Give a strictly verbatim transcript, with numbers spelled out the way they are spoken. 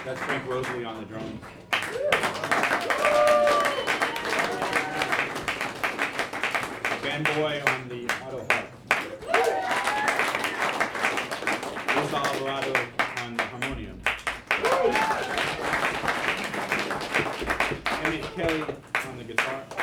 That's Frank Rosalie on the drums. Ben Boy on the auto harp. Luis Alvarado on the harmonium. Emmett Kelly on the guitar.